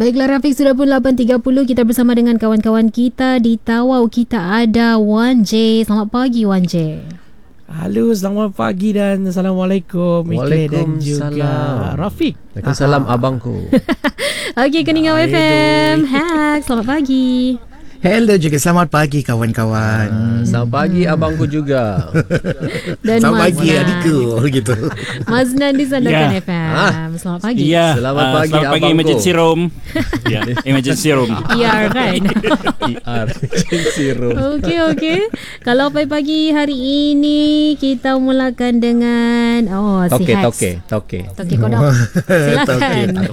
Baiklah Rafiq, sudah pun 8.30 kita bersama dengan kawan-kawan kita di Tawau. Kita ada Wan J. Selamat pagi Wan J. Halo, selamat pagi dan Assalamualaikum Ikle dan juga Rafiq. Waalaikumsalam abangku. Okey, Keningau FM. Hack, selamat pagi. Hello juga, selamat pagi kawan-kawan. Selamat pagi abangku juga. Dan selamat pagi Maznan. adikku gitu. Maznan di Sandakan FM. Selamat pagi. Ya, Selamat pagi selamat pagi abangku. emergency room. Ya, emergency room. ER kan. ER Sirup. Okey. Kalau pagi hari ini kita mulakan dengan si Hex. Toke. Toke kodok. Silakan.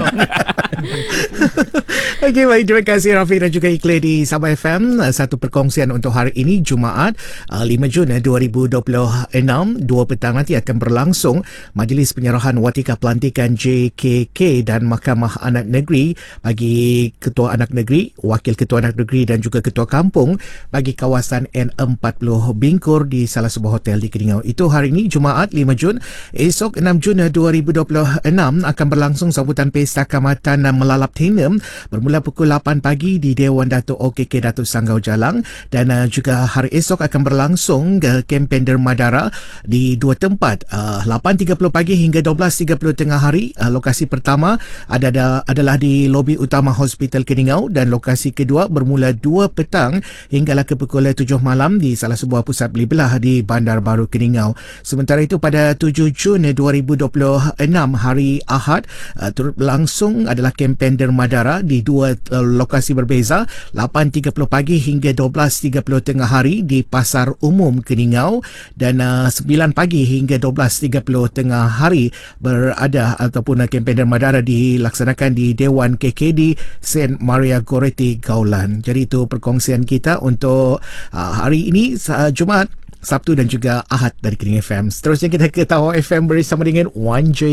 Okey, baik, terima kasih Rafiq dan juga Ikle di Sabah FM. Satu perkongsian untuk hari ini Jumaat 5 Jun 2026, 2 petang nanti akan berlangsung Majlis Penyerahan Watika Pelantikan JKK dan Mahkamah Anak Negeri bagi Ketua Anak Negeri, Wakil Ketua Anak Negeri dan juga Ketua Kampung bagi kawasan N40 Bingkur di salah sebuah hotel di Keningau. Itu hari ini Jumaat 5 Jun. Esok 6 Jun 2026 akan berlangsung sambutan Pesta Kamatan Melalap Tinem bermula pukul 8 pagi di Dewan Datuk OKK Datuk Sanggau Jalang, dan juga hari esok akan berlangsung kempen derma darah di dua tempat, 8.30 pagi hingga 12.30 tengah hari. Lokasi pertama adalah di lobi utama Hospital Keningau dan lokasi kedua bermula 2 petang hinggalah ke pukul 7 malam di salah sebuah pusat beli belah di Bandar Baru Keningau. Sementara itu pada 7 Jun 2026 hari Ahad turut berlangsung adalah kempen derma darah di dua lokasi berbeza, 8.30 pagi hingga 12.30 tengah hari di Pasar Umum Keningau, dan 9 pagi hingga 12.30 tengah hari berada ataupun kempen derma darah dilaksanakan di Dewan KKD Saint Maria Goretti Gaulan. Jadi itu perkongsian kita untuk hari ini Jumaat, Sabtu dan juga Ahad dari Kening FM. Seterusnya kita ke Tawau FM bersama dengan Wan J.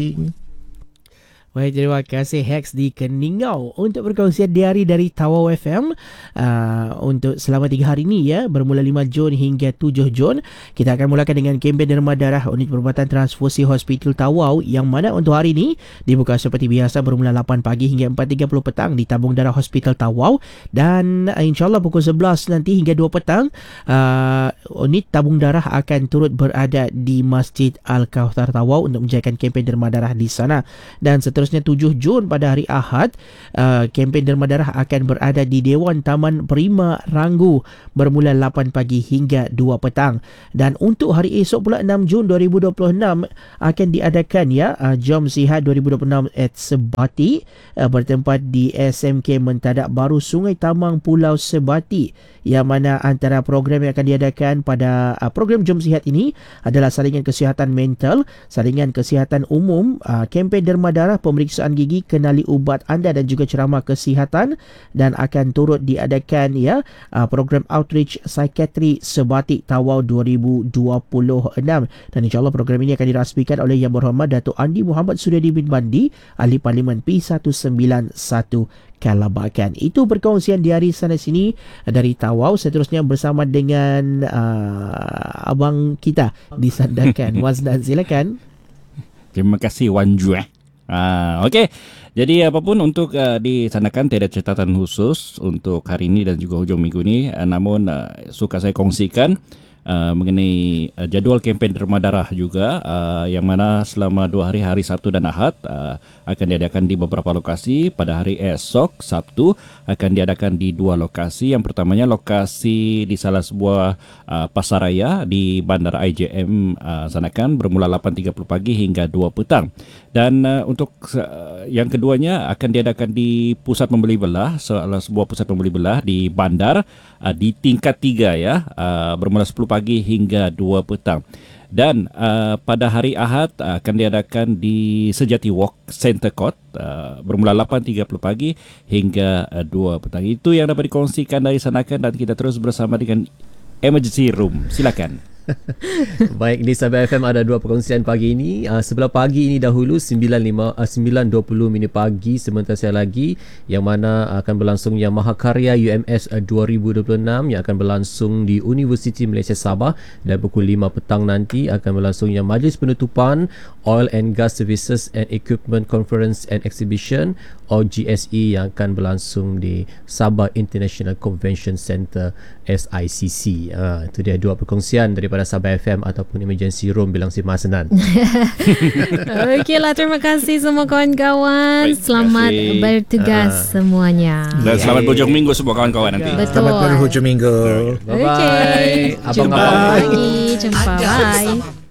Baik, terima kasih Hex di Keningau untuk perkongsian diari dari Tawau FM untuk selama 3 hari ini ya, bermula 5 Jun hingga 7 Jun. Kita akan mulakan dengan kempen derma darah unit perubatan transfusi Hospital Tawau yang mana untuk hari ini dibuka seperti biasa bermula 8 pagi hingga 4.30 petang di tabung darah Hospital Tawau, dan insyaAllah pukul 11 nanti hingga 2 petang unit tabung darah akan turut berada di Masjid Al-Kauthar Tawau untuk menjayakan kempen derma darah di sana. Dan seterusnya 7 Jun pada hari Ahad, kempen derma darah akan berada di Dewan Taman Prima Ranggu bermula 8 pagi hingga 2 petang. Dan untuk hari esok pula 6 Jun 2026 akan diadakan Jom Sihat 2026 at Sebati bertempat di SMK Mentadak Baru Sungai Tamang Pulau Sebati, yang mana antara program yang akan diadakan pada program Jom Sihat ini adalah saringan kesihatan mental, saringan kesihatan umum, kempen derma darah, pemeriksaan gigi, kenali ubat anda dan juga ceramah kesihatan, dan akan turut diadakan program outreach psikiatri Sebati Tawau 2026. Dan insyaAllah program ini akan dirasmikan oleh Yang Berhormat Datuk Andi Muhammad Suryadi bin Bandi, Ahli Parlimen P191 Kalabakan. Itu perkongsian di hari sana sini dari Tawau. Seterusnya bersama dengan abang kita di Sandakan. Maznan, silakan. Terima kasih Wan Jue. Okey. Jadi apapun untuk disandakan, tiada catatan khusus untuk hari ini dan juga hujung minggu ini. Namun suka saya kongsikan mengenai jadual kempen derma darah juga, yang mana selama 2 hari, hari Sabtu dan Ahad akan diadakan di beberapa lokasi. Pada hari esok Sabtu akan diadakan di 2 lokasi. Yang pertamanya lokasi di salah sebuah pasaraya di Bandar IJM Sandakan bermula 8.30 pagi hingga 2 petang. Dan untuk yang keduanya akan diadakan di pusat pembeli belah, salah sebuah pusat pembeli belah di Bandar di tingkat 3 bermula 10 pagi hingga 2 petang. Dan pada hari Ahad akan diadakan di Sejati Walk Center Court bermula 8.30 pagi hingga 2 petang. Itu yang dapat dikongsikan dari Sandakan, dan kita terus bersama dengan Emergency Room. Silakan. Baik, di Sabah FM ada dua perkongsian pagi ini. Sebelah pagi ini dahulu 9.20 minit pagi sebentar lagi, yang mana akan berlangsung yang Mahakarya UMS 2026 yang akan berlangsung di Universiti Malaysia Sabah, dan pukul 5 petang nanti akan berlangsung yang Majlis Penutupan Oil and Gas Services and Equipment Conference and Exhibition OGSE yang akan berlangsung di Sabah International Convention Centre SICC. Itu dia dua perkongsian daripada Sabah FM ataupun Emergency Room Bilang Simah Senan. Okeylah, terima kasih semua kawan-kawan. Baik, Selamat terima kasih. bertugas semuanya. Dan selamat berhujung minggu semua kawan-kawan nanti. Betul. Selamat berhujung minggu. Bye-bye. Jumpa Abang-abang. lagi. Jumpa. Bye.